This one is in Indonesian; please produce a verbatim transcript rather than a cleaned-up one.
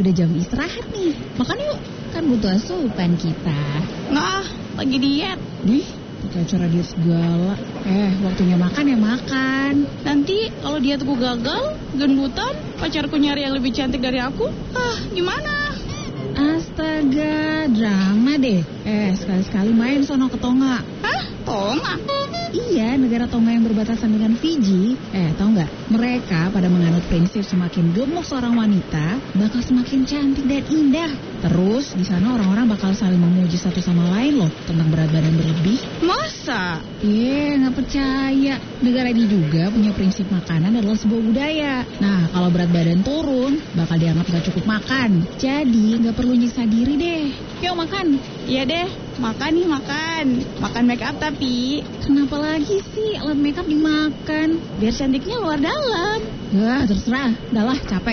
udah jam istirahat nih. Makan yuk, kan butuh asupan kita. Nggak, lagi diet. Dih, pakai acara diet segala. Eh, waktunya makan ya makan. Nanti kalau dietku gagal, gendutan, pacarku nyari yang lebih cantik dari aku, ah gimana? Astaga, drama deh. Eh, sekali-sekali main sono ke Tonga. Hah? Tonga? Iya, negara Tonga yang berbatasan dengan Fiji. Eh, tahu nggak? Mereka pada menganut prinsip semakin gemuk seorang wanita, bakal semakin cantik dan indah. Terus, di sana orang-orang bakal saling memuji satu sama lain loh tentang berat badan berlebih. Masa? Eh, nggak percaya. Negara ini juga punya prinsip makanan adalah sebuah budaya. Nah, kalau berat badan turun, bakal dianggap nggak cukup makan. Jadi, nggak perlu nyiksa diri deh. Yuk makan. Iya deh, makan nih makan. Makan make up tapi. Kenapa lagi sih alat makeup dimakan? Biar cantiknya luar dalam. Wah, terserah. Udah lah, capek.